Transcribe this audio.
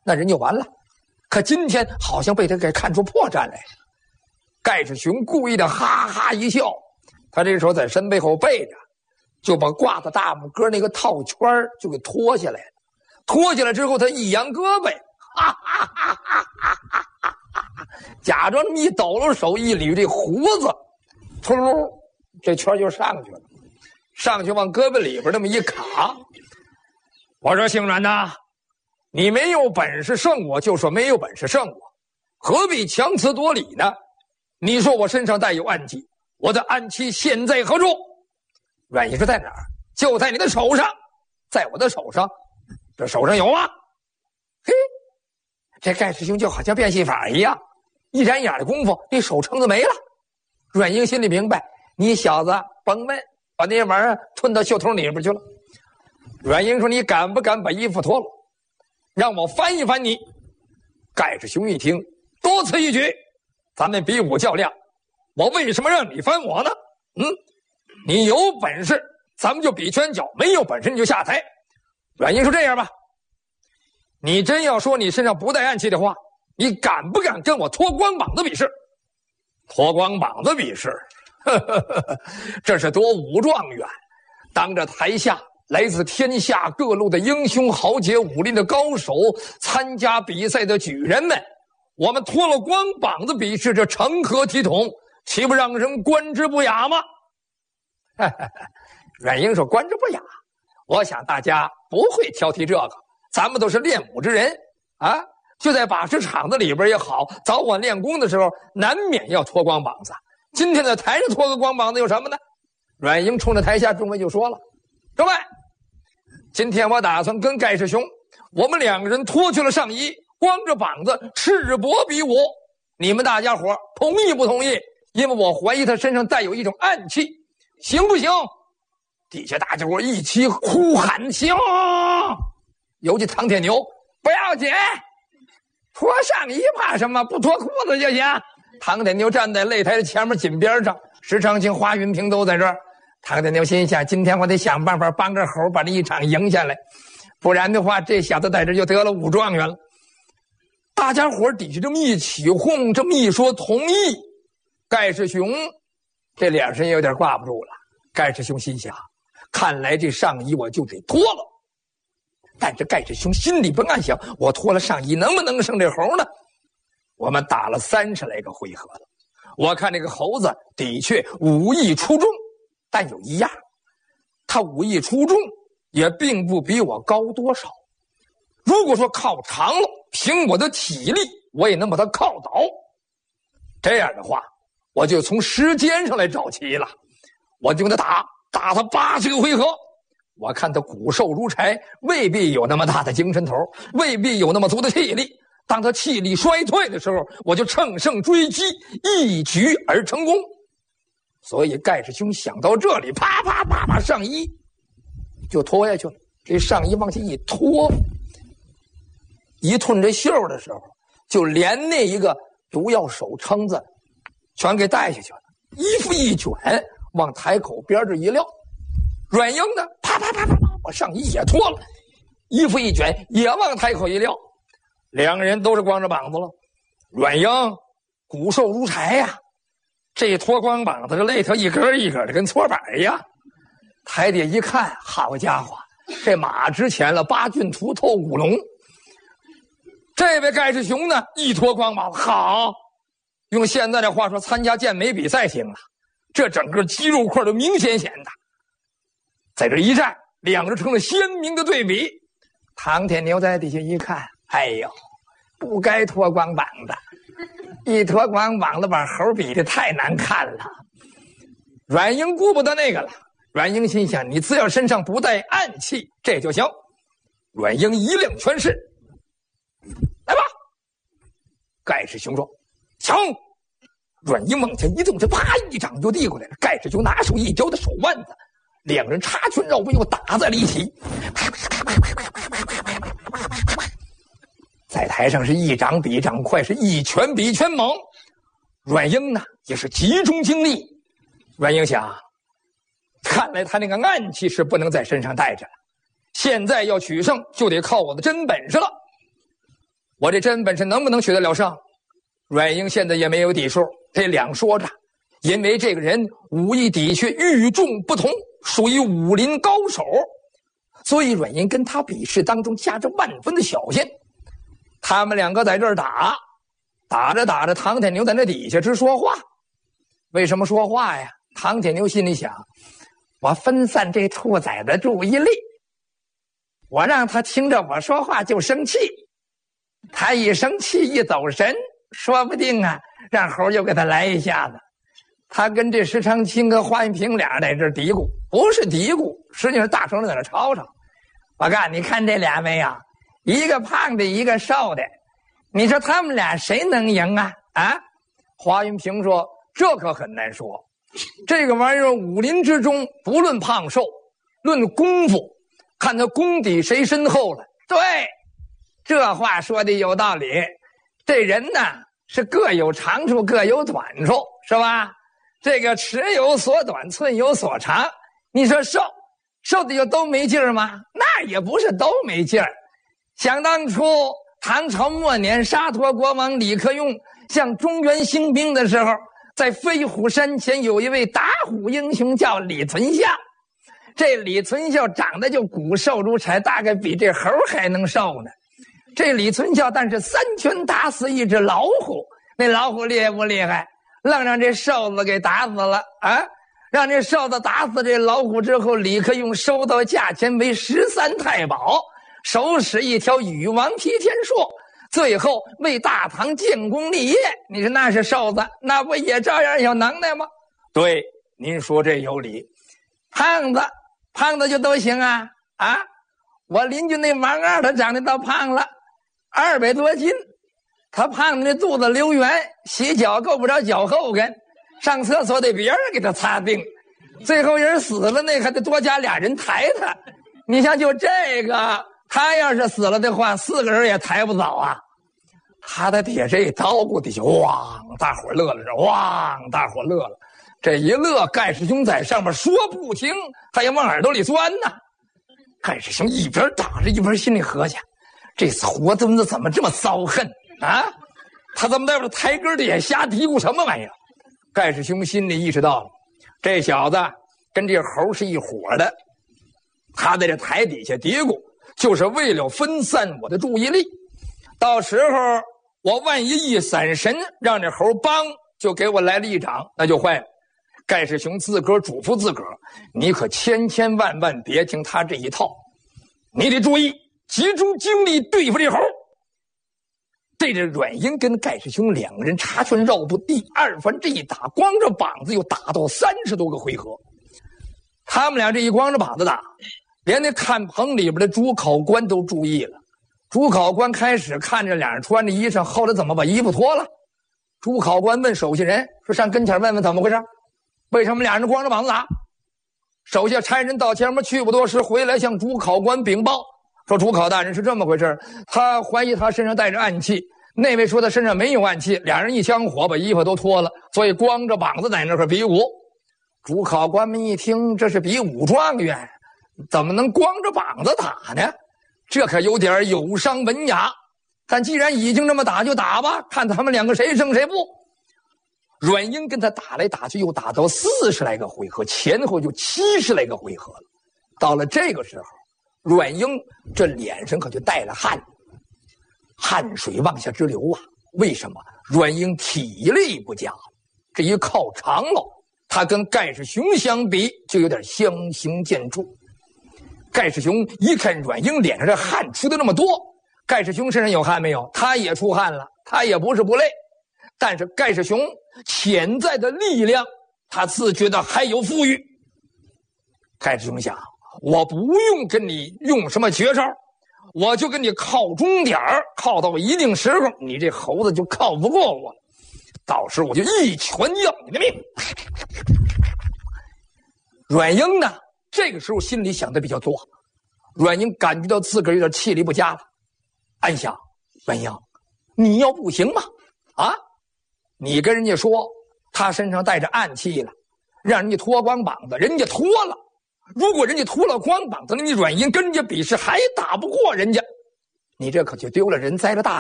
那人就完了。可今天好像被他给看出破绽来了。盖世雄故意的哈哈一笑，他这时候在身背后背着，就把挂在大拇哥那个套圈就给脱下来了。脱下来之后，他一扬胳膊，哈哈哈哈哈哈哈，假装一抖了手，一捋这胡子，突噜，这圈就上去了，上去往胳膊里边那么一卡。我说姓阮呐，你没有本事胜我，就说没有本事胜我，何必强词夺理呢？你说我身上带有暗器，我的暗器现在何处？阮英说在哪儿？就在你的手上，在我的手上。这手上有吗？嘿，这盖世雄就好像变戏法一样，一眨眼的功夫，这手撑子没了。阮英心里明白，你小子甭问，把那玩意儿吞到袖筒里边去了。阮英说：“你敢不敢把衣服脱了，让我翻一翻你？”盖世雄一听，多此一举，咱们比武较量，我为什么让你翻我呢？你有本事，咱们就比拳脚；没有本事，你就下台。阮英说：“这样吧，你真要说你身上不带暗器的话，你敢不敢跟我脱光膀子比试？”脱光膀子比试，这是夺武状元，当着台下来自天下各路的英雄豪杰、武林的高手，参加比赛的举人们，我们脱了光膀子比试，这成何体统？岂不让人观之不雅吗？阮英说：“观之不雅，我想大家不会挑剔这个，咱们都是练武之人啊，就在把式场子里边也好，早晚练功的时候，难免要脱光膀子。今天在台上脱个光膀子有什么呢？”阮英冲着台下众位就说了：“各位，今天我打算跟盖世雄，我们两个人脱去了上衣，光着膀子赤膊比武，你们大家伙同意不同意？因为我怀疑他身上带有一种暗器，行不行？”底下大家伙一起呼喊：“行！”尤其唐铁牛：“不要紧，脱上衣怕什么？不脱裤子就行。”唐铁牛站在擂台的前面紧边上，石长青、华云平都在这儿。唐铁牛心想：今天我得想办法帮着猴把这一场赢下来，不然的话，这小子在这就得了武状元了。大家伙底下这么一起哄，这么一说同意，盖世雄这脸上也有点挂不住了。盖世雄心想：看来这上衣我就得脱了。但是盖世雄心里边暗想：我脱了上衣能不能胜这猴呢？我们打了30来个回合了，我看这个猴子的确武艺出众，但有一样，他武艺出众也并不比我高多少。如果说靠长了，凭我的体力我也能把他靠倒。这样的话，我就从时间上来找齐了，我就跟他打他80个回合。我看他骨瘦如柴，未必有那么大的精神头，未必有那么足的气力。当他气力衰退的时候，我就乘胜追击，一举而成功。所以盖世雄想到这里，啪啪啪把上衣就脱下去了。这上衣往下一脱，一褪这袖的时候，就连那一个毒药手撑子全给带下去了。衣服一卷，往台口边这一撂。阮英呢，啪啪啪啪啪把上衣也脱了，衣服一卷也往台口一撂。两个人都是光着膀子了。阮英骨瘦如柴呀，这脱光膀子这肋条一根一根的跟搓板一样。台底一看，好家伙，这马值钱了，8骏图透5龙。这位盖世雄呢，一脱光膀子，好，用现在的话说，参加健美比赛行了，这整个肌肉块都明显显的。在这一站，两个人成了鲜明的对比。唐铁牛在底下一看，哎呦，不该脱光膀子，一脱光膀子把猴比的太难看了。阮英顾不得那个了，阮英心想，你只要身上不带暗器，这就行。阮英一亮拳势，来吧。盖世雄说：“抢！”阮英往前一动，这啪一掌就递过来了。盖世雄拿手一交的手腕子，两人插拳绕背又打在了一起。在台上是一掌比一掌快，是一拳比一拳猛。阮英呢也是集中精力。阮英想，看来他那个暗器是不能在身上带着了，现在要取胜就得靠我的真本事了。 我这真本事能不能取得了胜？阮英现在也没有底数，这两说着，因为这个人武艺的确与众不同，属于武林高手，所以阮英跟他比试当中夹着万分的小心。他们两个在这儿打着，唐铁牛在那底下直说话。为什么说话呀？唐铁牛心里想，我分散这兔崽的注意力，我让他听着我说话就生气，他一生气一走神，说不定啊让猴就给他来一下子。他跟这石长青跟华云平俩在这嘀咕，不是嘀咕，实际上大声的在那吵吵。我告诉你，看这俩没有，一个胖的一个瘦的，你说他们俩谁能赢啊？啊？华云平说，这可很难说，这个玩意儿武林之中不论胖瘦，论功夫，看他功底谁深厚了。对，这话说的有道理。这人呢是各有长处各有短处，是吧？这个尺有所短，寸有所长。你说瘦的就都没劲儿吗？那也不是都没劲儿。想当初唐朝末年，沙陀国王李克用向中原兴兵的时候，在飞虎山前有一位打虎英雄叫李存孝。这李存孝长得就骨瘦如柴，大概比这猴还能瘦呢。这李存孝但是3拳打死一只老虎，那老虎厉害不厉害？愣让这瘦子给打死了啊！让这瘦子打死这老虎之后，李克用收到价钱为13太保，手使一条禹王劈天槊，最后为大唐建功立业。你说那是瘦子，那不也照样有能耐吗？对，您说这有理。胖子就都行啊！啊，我邻居那王二他长得倒胖了，200多斤，他胖的那肚子流圆，洗脚够不着脚后跟，上厕所得别人给他擦腚，最后人死了那还得多加俩人抬他。你像就这个，他要是死了的话，4个人也抬不走啊。他在底下这一叨咕底下，汪，大伙乐了，汪，大伙乐了。这一乐，盖世兄在上面说不停，他也往耳朵里钻呐。盖世兄一边打着一边心里合计，这活孙子怎么这么骚横啊？他怎么在这台根底下瞎嘀咕什么玩意儿？盖世兄心里意识到了，这小子跟这猴是一伙的，他在这台底下嘀咕，就是为了分散我的注意力。到时候我万一散神，让这猴帮就给我来了一掌，那就坏了。盖世雄自个儿嘱咐自个儿，你可千万别听他这一套，你得注意集中精力对付这猴。这阮英跟盖世雄2个人插拳绕步，第2番这一打，光着膀子又打到30多个回合。他们俩这一光着膀子打，连那看棚里边的主考官都注意了。主考官开始看着俩人穿着衣裳，后来怎么把衣服脱了？主考官问手下人说：“上跟前问问怎么回事？为什么俩人光着膀子打？”手下差人到前面去不多时，回来向主考官禀报说：“主考大人，是这么回事，他怀疑他身上带着暗器，那位说他身上没有暗器，俩人一枪火把衣服都脱了，所以光着膀子在那块比武。”主考官们一听，这是比武状元，怎么能光着膀子打呢？这可有点有伤文雅。但既然已经这么打，就打吧，看他们2个谁胜谁负。阮英跟他打来打去，又打到40来个回合，前后就70来个回合了。到了这个时候，阮英这脸上可就带了汗水往下直流啊。为什么？阮英体力不佳，这一靠长了，他跟盖世雄相比就有点相形见绌。盖世雄一看阮英脸上这汗出的那么多，盖世雄身上有汗没有？他也出汗了，他也不是不累，但是盖世雄潜在的力量，他自觉得还有富裕。盖世雄想，我不用跟你用什么绝招，我就跟你靠中点儿，靠到一定时候，你这猴子就靠不过我，到时候我就一拳要你的命。阮英呢，这个时候心里想的比较多。阮英感觉到自个儿有点气力不佳了，暗想：阮英，你要不行吗？啊，你跟人家说他身上带着暗器了，让人家脱光膀子，人家脱了。如果人家脱了光膀子，你阮英跟人家比试还打不过人家，你这可就丢了人栽了大